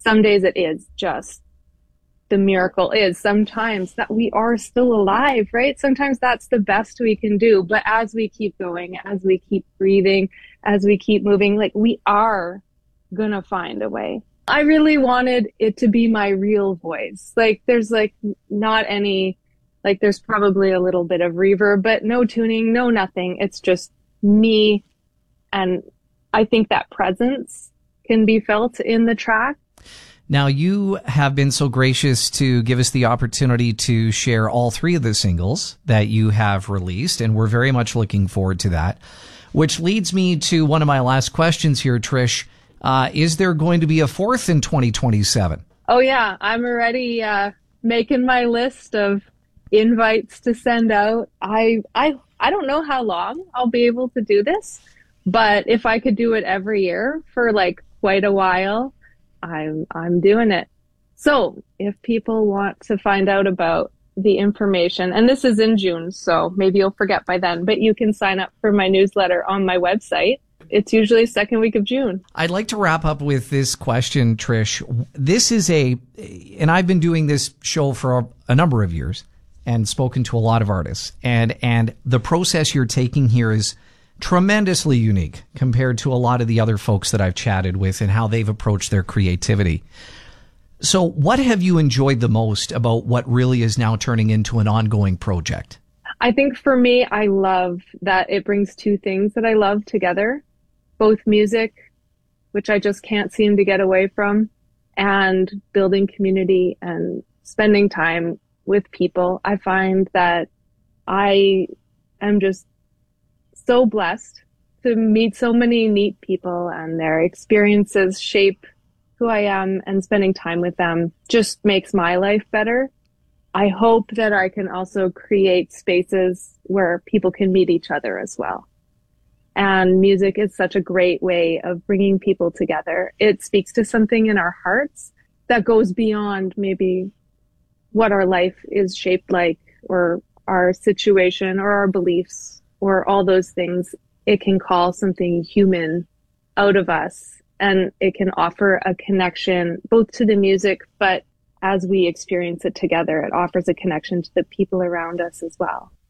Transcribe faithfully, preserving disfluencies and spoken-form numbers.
Some days it is just the miracle is sometimes that we are still alive, right? Sometimes that's the best we can do. But as we keep going, as we keep breathing, as we keep moving, like we are gonna find a way. I really wanted it to be my real voice. Like there's like not any, like there's probably a little bit of reverb, but no tuning, no nothing. It's just me. And I think that presence can be felt in the track. Now, you have been so gracious to give us the opportunity to share all three of the singles that you have released, and we're very much looking forward to that. Which leads me to one of my last questions here, Trish. Uh, is there going to be a fourth in twenty twenty-seven? Oh, yeah. I'm already uh, making my list of invites to send out. I, I, I don't know how long I'll be able to do this, but if I could do it every year for like quite a while, I'm I'm doing it. So if people want to find out about the information, and this is in June, so maybe you'll forget by then, but you can sign up for my newsletter on my website. It's usually second week of June. I'd like to wrap up with this question, Trish. This is a, and I've been doing this show for a, a number of years and spoken to a lot of artists, and and the process you're taking here is tremendously unique compared to a lot of the other folks that I've chatted with and how they've approached their creativity. So what have you enjoyed the most about what really is now turning into an ongoing project? I think for me, I love that it brings two things that I love together, both music, which I just can't seem to get away from, and building community and spending time with people. I find that I am just so blessed to meet so many neat people, and their experiences shape who I am, and spending time with them just makes my life better. I hope that I can also create spaces where people can meet each other as well. And music is such a great way of bringing people together. It speaks to something in our hearts that goes beyond maybe what our life is shaped like, or our situation, or our beliefs, or all those things. It can call something human out of us, and it can offer a connection both to the music, but as we experience it together, it offers a connection to the people around us as well.